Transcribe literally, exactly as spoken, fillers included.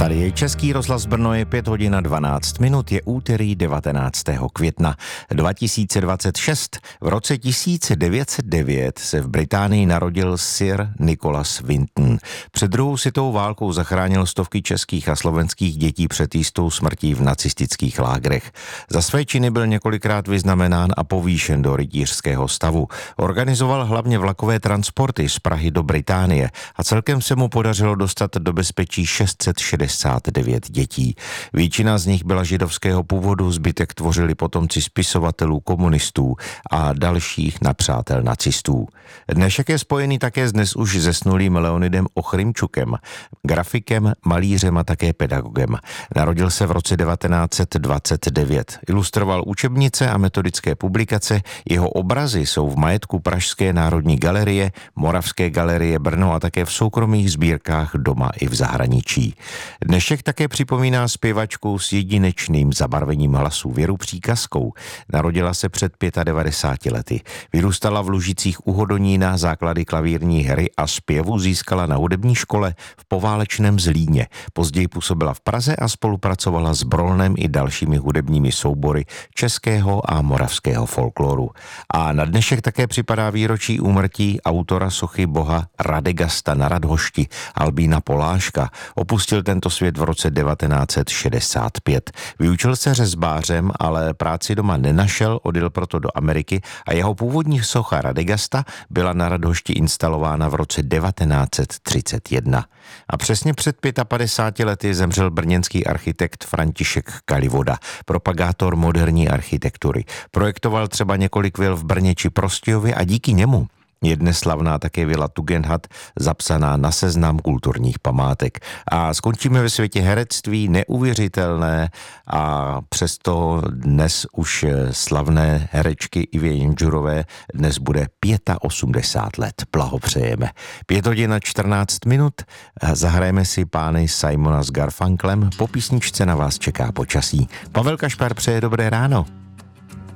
Tady je Český rozhlas Brno, je pět hodin a dvanáct minut, je úterý devatenáctého května dva tisíce dvacet šest. V roce tisíc devět set devět se v Británii narodil Sir Nicholas Winton. Před druhou světovou válkou zachránil stovky českých a slovenských dětí před jistou smrtí v nacistických lágrech. Za své činy byl několikrát vyznamenán a povýšen do rytířského stavu. Organizoval hlavně vlakové transporty z Prahy do Británie a celkem se mu podařilo dostat do bezpečí šest set šedesát devět dětí. Většina z nich byla židovského původu, zbytek tvořili potomci spisovatelů, komunistů a dalších napřátel nacistů. Dnešek je spojený také s dnes už zesnulým Leonidem Ochrymčukem, grafikem, malířem a také pedagogem. Narodil se v roce devatenáct set dvacet devět. Ilustroval učebnice a metodické publikace. Jeho obrazy jsou v majetku Pražské národní galerie, Moravské galerie Brno a také v soukromých sbírkách doma i v zahraničí. Dnešek také připomíná zpěvačku s jedinečným zabarvením hlasu Věru Příkazkou. Narodila se před devadesát pěti lety. Vyrůstala v Lužicích u Hodonína, základy klavírní hry a zpěvu získala na hudební škole v poválečném Zlíně. Později působila v Praze a spolupracovala s Brolnem i dalšími hudebními soubory českého a moravského folkloru. A na dnešek také připadá výročí úmrtí autora sochy boha Radegasta na Radhošti, Albína Poláška. Opustil tento svět v roce devatenáct set šedesát pět. Vyučil se řezbářem, ale práci doma nenašel, odjel proto do Ameriky a jeho původní socha Radegasta byla na Radhošti instalována v roce devatenáct set třicet jedna. A přesně před padesát pěti lety zemřel brněnský architekt František Kalivoda, propagátor moderní architektury. Projektoval třeba několik vil v Brně či Prostějově a díky němu je dnes slavná také vila Tugendhat, zapsaná na seznam kulturních památek. A skončíme ve světě herectví, neuvěřitelné a přesto dnes už slavné herečky Ivě Jenžurové dnes bude osmdesát pět let. Blahopřejeme. Pět hodin a čtrnáct minut, zahrajeme si pány Simona s Garfunklem, po písničce na vás čeká počasí. Pavel Kašpar přeje dobré ráno.